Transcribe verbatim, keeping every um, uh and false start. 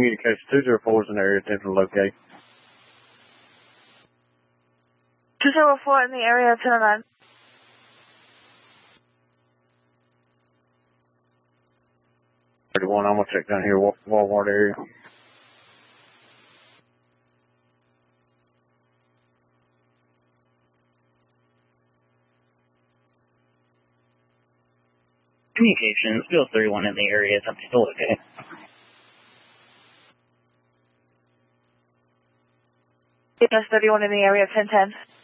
Communication two zero four is in the area, ten to locate. two zero four in the area, ten oh nine. thirty-one, I'm going to check down here, Walmart area. Communications, Bill thirty-one in the area, is up to still okay. Yes, thirty-one in the area, ten ten.